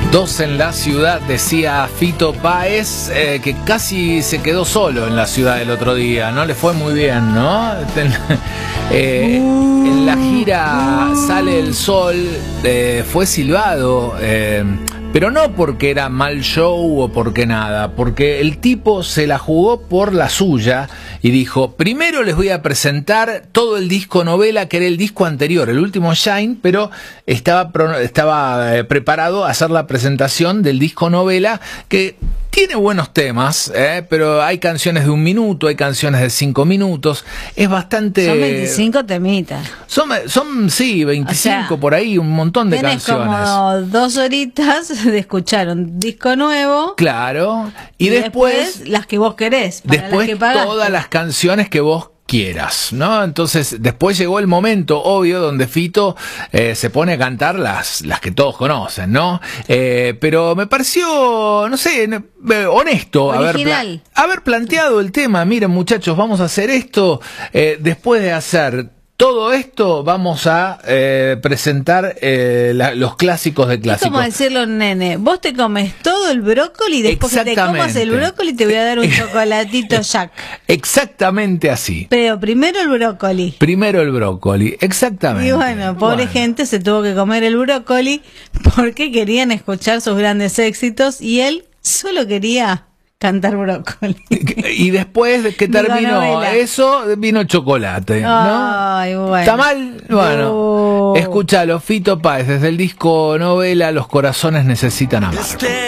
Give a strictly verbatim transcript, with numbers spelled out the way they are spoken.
Dos en la ciudad, decía Fito Páez, eh, que casi se quedó solo en la ciudad el otro día, no le fue muy bien, ¿no? eh, en la gira Sale el Sol eh, fue silbado, eh, pero no porque era mal show o porque nada, porque el tipo se la jugó por la suya y dijo: primero les voy a presentar todo el disco novela, que era el disco anterior, el último Shine, pero estaba, estaba eh, preparado a hacer la presentación del disco novela, que tiene buenos temas, eh, pero hay canciones de un minuto, hay canciones de cinco minutos, es bastante... Son veinticinco temitas. Son, son sí, veinticinco, o sea, por ahí, un montón de tienes canciones. Como dos horitas de escuchar un disco nuevo. Claro. Y, y después, después las que vos querés. Para después las que todas las canciones que vos quieras, ¿no? Entonces después llegó el momento obvio donde Fito eh, se pone a cantar las, las que todos conocen, ¿no? Eh, pero me pareció, no sé, eh, honesto haber, pla haber planteado el tema. Miren, muchachos, vamos a hacer esto, eh, después de hacer todo esto vamos a eh, presentar eh, la, los clásicos de clásicos. Es como decirle a un nene: vos te comes todo el brócoli y después que te comas el brócoli te voy a dar un chocolatito Jack. Exactamente así. Pero primero el brócoli. Primero el brócoli, exactamente. Y bueno, pobre bueno. gente se tuvo que comer el brócoli porque querían escuchar sus grandes éxitos y él solo quería cantar brócoli. Y después de que terminó eso, vino chocolate, ¿no? Ay, bueno. ¿Está mal? Bueno, oh. Escúchalo, Fito Páez, desde el disco novela Los corazones necesitan amar.